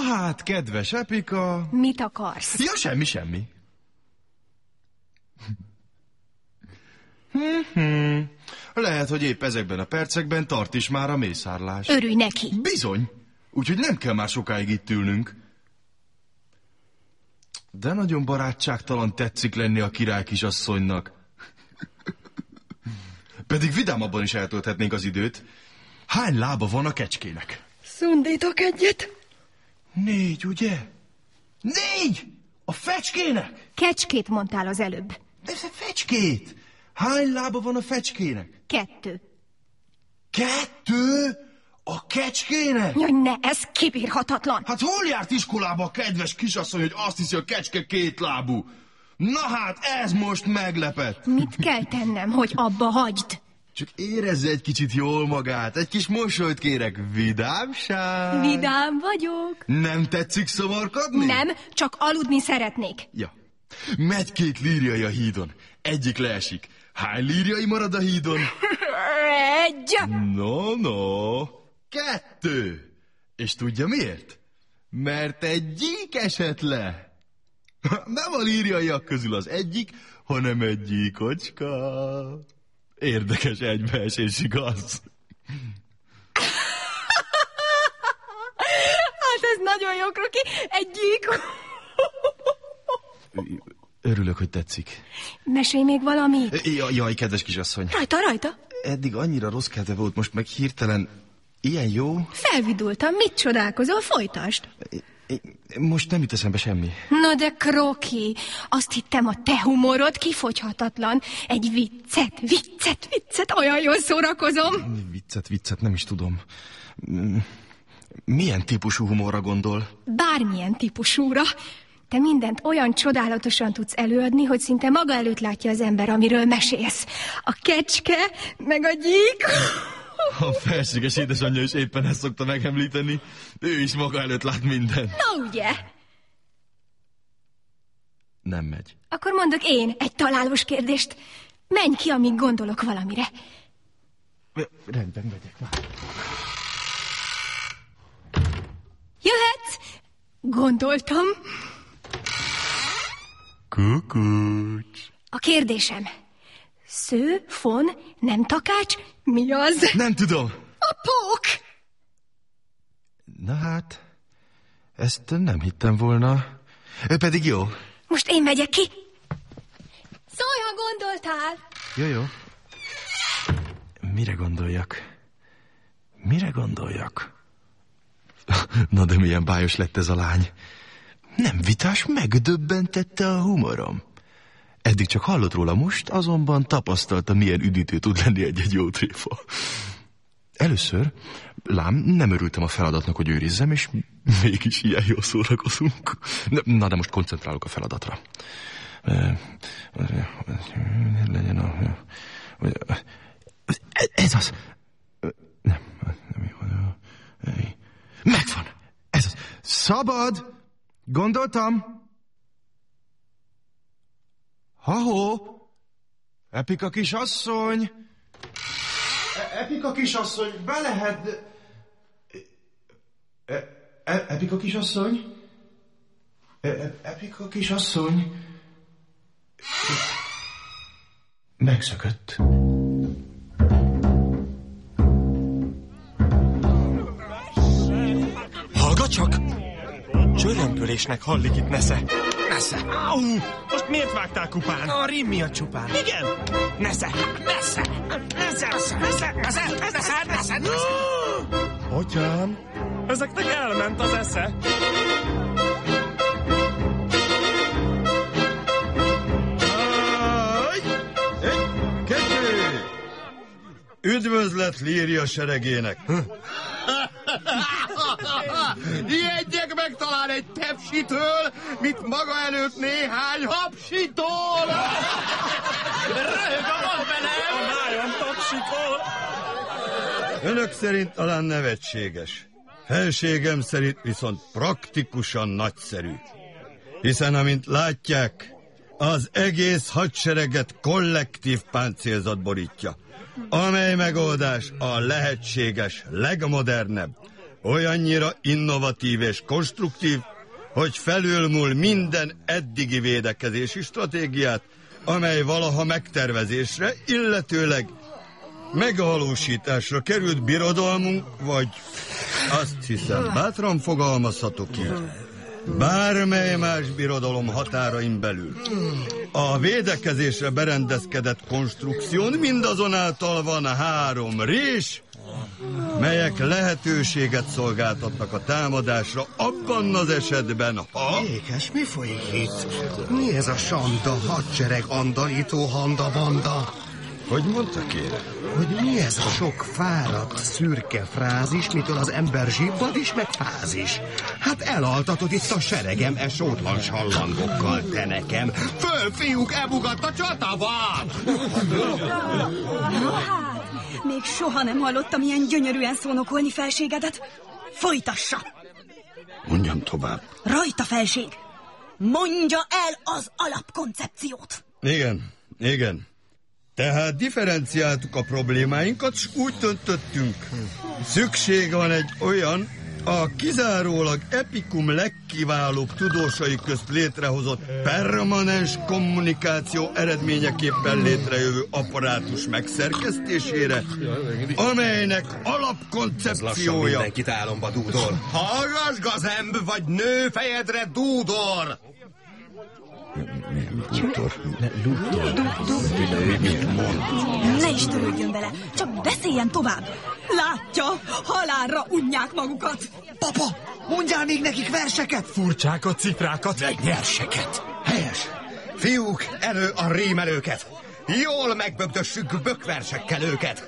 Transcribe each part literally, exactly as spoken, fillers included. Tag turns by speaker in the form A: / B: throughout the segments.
A: hát, kedves Epika...
B: Mit akarsz?
A: Ja, semmi, semmi. Hmm, lehet, hogy épp ezekben a percekben tart is már a mészárlás.
B: Örülj neki.
A: Bizony. Úgyhogy nem kell már sokáig itt ülnünk. De nagyon barátságtalan tetszik lenni a király kisasszonynak. Pedig vidámabban is eltölthetnénk az időt. Hány lába van a kecskének?
B: Szundítok egyet.
A: Négy, ugye? Négy! A fecskének?
B: Kecskét mondtál az előbb.
A: De fecskét! Hány lába van a fecskének?
B: Kettő.
A: Kettő? A kecskének?
B: Jaj, ne, ez kibírhatatlan.
A: Hát hol járt iskolába a kedves kisasszony, hogy azt hiszi, a kecske kétlábú? Na hát, ez most meglepett.
B: Mit kell tennem, hogy abba hagyd?
A: Csak érezze egy kicsit jól magát, egy kis mosolyt kérek, vidámság.
B: Vidám vagyok.
A: Nem tetszik szavarkodni?
B: Nem, csak aludni szeretnék.
A: Ja. Megy két lírjai a hídon, egyik leesik. Hány lírjai marad a hídon?
B: Egy.
A: No, no. Kettő. És tudja miért? Mert egyik esett le. Nem a lírjaiak közül az egyik, hanem egy gyíkocska. Érdekes egybeesés, igaz?
B: Hát ez nagyon jó, Kroki. Egy gyík.
A: Örülök, hogy tetszik.
B: Mesélj még valamit.
A: Jaj, jaj, kedves kisasszony.
B: Rajta, rajta.
A: Eddig annyira rossz kedve volt, most meg hirtelen ilyen jó.
B: Felvidultam, mit csodálkozol, folytasd.
A: Most nem jut eszembe semmi.
B: Na de Kroki, azt hittem a te humorod kifogyhatatlan. Egy viccet, viccet, viccet, olyan jól szórakozom.
A: Viccet, viccet, nem is tudom. Milyen típusú humorra gondol?
B: Bármilyen típusúra. Te mindent olyan csodálatosan tudsz előadni, hogy szinte maga előtt látja az ember, amiről mesélsz. A kecske, meg a gyík...
A: A felséges édesanyja is éppen ezt szokta megemlíteni. Ő is maga előtt lát mindent.
B: Na ugye?
A: Nem megy.
B: Akkor mondok én egy találós kérdést. Menj ki, amíg gondolok valamire.
A: Rendben, megyek már.
B: Jöhetsz? Gondoltam.
A: Kukucs.
B: A kérdésem. Sző, fon, nem takács, mi az?
A: Nem tudom.
B: A pók.
A: Na hát, ezt nem hittem volna. Ő pedig jó.
B: Most én megyek ki. Szólj, ha gondoltál.
A: Jó, jó. Mire gondoljak? Mire gondoljak? Na de milyen bájos lett ez a lány. Nem vitás, megdöbbentette a humorom. Eddig csak hallott róla, most azonban tapasztalta, milyen üdítő tud lenni egy-egy jó tréfa. Először, lám, nem örültem a feladatnak, hogy őrizzem, és mégis ilyen jól szórakozunk. Na, de most koncentrálok a feladatra. Legyen a... Ez az! Nem, nem jó. Megvan! Ez az! Szabad! Gondoltam! Ha-ho! Epika kisasszony! E Epika kisasszony, be lehet... E e Epika kisasszony? E e Epika kisasszony? Megszökött.
C: Hallgat csak! Csörömpölésnek hallik itt, Nesze. Nesze. Au! Most miért vágtál kupán?
D: A rim miatt csupán.
C: Igen! Nesze! Nesze! Nesze! Nesze! Nesze! Nesze! Nesze! Nesze! Nesze!
A: Atyám!
C: Ezeknek elment az esze.
E: Kettő! Üdvözlet Líria seregének! Ijedjek meg talán egy tepsitől, mint maga előtt néhány hapsitól!
C: Röhög a magvelem! A májam tapsitól!
E: Önök szerint talán nevetséges. Felségem szerint viszont praktikusan nagyszerű. Hiszen, amint látják, az egész hadsereget kollektív páncélzat borítja, amely megoldás a lehetséges, legmodernebb, olyannyira innovatív és konstruktív, hogy felülmúl minden eddigi védekezési stratégiát, amely valaha megtervezésre, illetőleg megvalósításra került birodalmunk, vagy azt hiszem, bátran fogalmazhatok így, bármely más birodalom határain belül. A védekezésre berendezkedett konstrukción mindazonáltal van három rés, melyek lehetőséget szolgáltatnak a támadásra abban az esetben, ha...
D: Ékes, mi folyik itt? Mi ez a sanda, hadsereg, andalító, handa-banda?
E: Hogy mondta, kérem?
D: Hogy mi ez a sok fáradt, szürke frázis, mitől az ember zsibbad is, meg fázis? Hát elaltatod itt a seregem, e sótlan sallangokkal, te nekem. Föl, fiúk, ebugadt a csatavat!
F: Na hát, még soha nem hallottam ilyen gyönyörűen szónokolni felségedet. Folytassa!
E: Mondjam tovább.
F: Rajta, felség! Mondja el az alapkoncepciót!
E: Igen, igen. Tehát differenciáltuk a problémáinkat, s úgy döntöttünk. Szükség van egy olyan, a kizárólag Epikum legkiválóbb tudósai közt létrehozott permanens kommunikáció eredményeképpen létrejövő apparátus megszerkesztésére, amelynek alapkoncepciója...
D: Lassan mindenkit álomba dúdol. Hallgass, gazemb, vagy nő fejedre dúdor!
E: Luthor.
F: Ne is törődjön vele, csak beszéljen tovább. Látja, halálra unják magukat.
D: Papa, mondjál még nekik verseket!
C: Furcsákat, cifrákat, meg nyerseket.
D: Helyes! Fiúk, elő a rímelőket! Jól megbögdössük bökversekkel őket!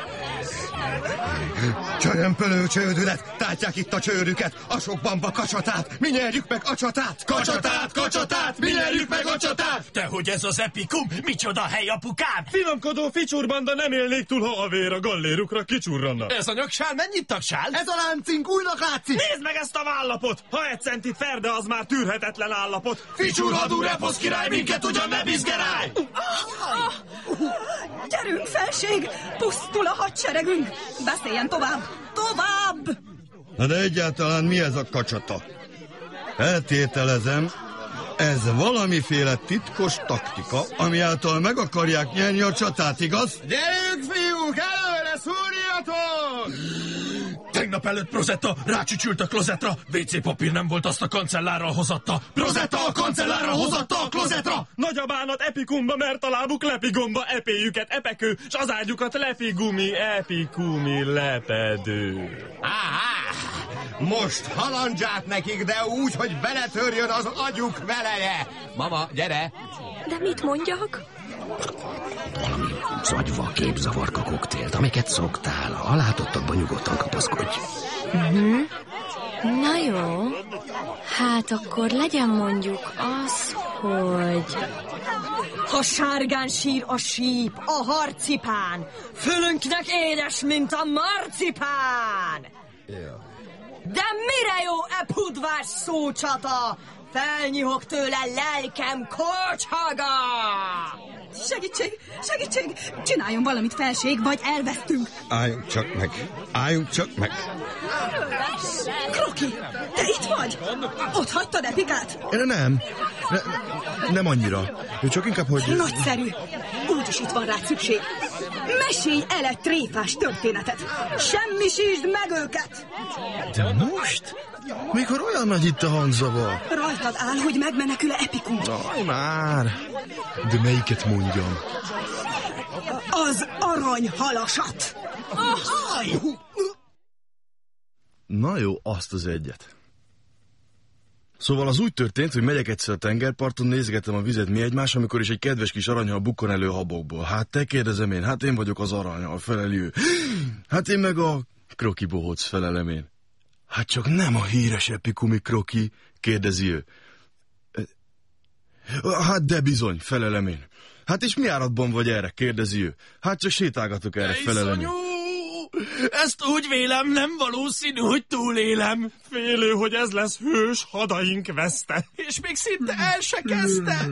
D: Csörömpölő csődület, tátják itt a csőrüket, a sok bamba kacsatát, mi nyerjük meg a csatát!
C: Kacsatát, kacsatát, mi nyerjük meg a csatát!
G: Te hogy ez az Epikum? Micsoda hely, apukám?
C: Finomkodó ficsurbanda nem élnék túl, ha a vér a gallérukra kicsurranna.
G: Ez a nyaksál mennyit tagsál?
D: Ez a láncink újnak látszik!
C: Nézd meg ezt a vállapot! Ha egy centit ferde, az már tűrhetetlen állapot.
G: Ficsurhadú reposz király, minket ugyan ne bizgeráj!
F: Gyerünk, felség! Pusztul a hadseregünk! Beszéljen tovább! Tovább!
E: Na de egyáltalán mi ez a kacsata? Feltételezem, ez valamiféle titkos taktika, ami által meg akarják nyerni a csatát, igaz?
D: Gyerünk, fiúk, előre szúrjatok!
G: Tegnap előtt Prozetta rácsücsült a klozetra, vé cé papír nem volt, azt a kancellárral hozatta. Prozetta a kancellárral hozatta a klozetra!
C: Nagy a bánat Epikumba, mert a lábuk lepigomba, epéjüket epekő, s az ágyukat lepigumi, epikumi lepedő.
D: Áhá! Most halandzsát nekik, de úgy, hogy beletörjön az agyuk veleje! Mama, gyere!
B: De mit mondjak?
D: Valami zagyva képzavarka koktélt, amiket szoktál. A látottakban nyugodtan kapaszkodj.
B: Uh-huh. Na jó. Hát akkor legyen mondjuk az, hogy...
F: Ha sárgán sír a síp, a harcipán, fölünknek édes, mint a marcipán. De mire jó e pudvás szócsata? Felnyihog tőle lelkem kocsaga! Segítség, segítség! Csináljon valamit, felség, vagy elvesztünk!
E: Álljunk csak meg, álljunk csak meg!
F: Kroki, te itt vagy? Ott hagytad Epikát?
A: Nem, ne, nem annyira. Csak inkább, hogy...
F: Nagyszerű! Úgyis itt van rá szükség. Mesélj el egy tréfás történetet! Semmisítsd meg őket!
A: De most? Mikor olyan nagy itt a hangzavar?
F: Rajtad áll, hogy megmenekül-e Epikum.
A: Aj már! De melyiket mondjam?
F: Az aranyhalasat! Ahaj!
A: Na jó, azt az egyet. Szóval az úgy történt, hogy megyek egyszer a tengerparton, nézgetem a vizet mi egymás, amikor is egy kedves kis aranyhal bukkan elő a habokból. Hát te kérdezem én, hát én vagyok az aranyhal, feleli ő. Hát én meg a Kroki bohóc, felelem én. Hát csak nem a híres epikumi Kroki, kérdezi ő. Hát de bizony, felelem én. Hát és mi áradban vagy erre, kérdezi ő. Hát csak sétálgatok erre, felelem én.
G: Ezt úgy vélem, nem valószínű, hogy túlélem.
C: Félő, hogy ez lesz hős hadaink veszte.
G: És még szinte el se kezdte.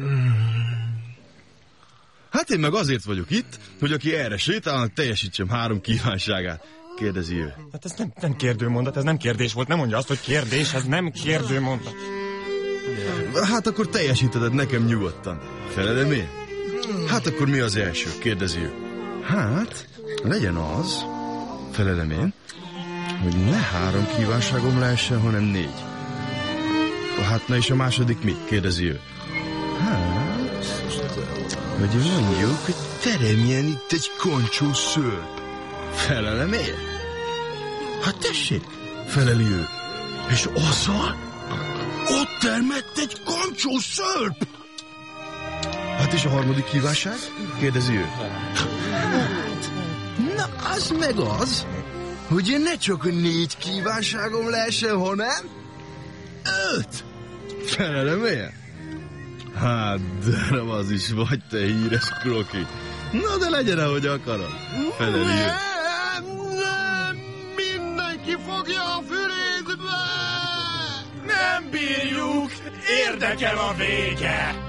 A: Hát én meg azért vagyok itt, hogy aki erre sétál, teljesítsem három kívánságát. kérdezi ő.
C: Hát ez nem, nem kérdőmondat, ez nem kérdés volt. Nem mondja azt, hogy kérdés, ez nem kérdőmondat.
A: Hát akkor teljesíted nekem nyugodtan. Feledem én? Hát akkor mi az első? Kérdezi ő. Hát, legyen az, felelem én, hogy ne három kívánságom lehessen, hanem négy. Hát na és a második mi? Kérdezi ő. Hát, hogy mondjuk, hogy teremjen itt egy koncsó szörp. Felelem én? Hát tessék, feleli ő. És azzal ott termett egy koncsó szörp. Hát és a harmadik kívánság? Kérdezi ő. Hát, na az meg az, hogy én ne csak négy kívánságom lehessen, hanem öt. Felelem én? Hát, de nem az is vagy, te híres kroki. Na, de legyen, ahogy akarod. Feleli ő.
D: Nem, nem, mindenki fogja a fülét be!
C: Nem bírjuk, érdekel a vége.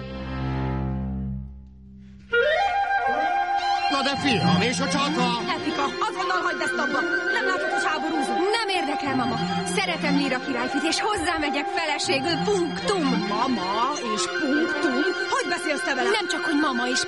D: Na de fiam, és a csata?
F: Epika, azonnal hagyd ezt abba! Nem látod, hogy háborúzunk?
B: Nem érdekel, mama. Szeretem Líra királyfit, és hozzámegyek feleségül, punktum.
F: Mama és punktum? Hogy beszélsz te velem?
B: Nem csak, hogy mama és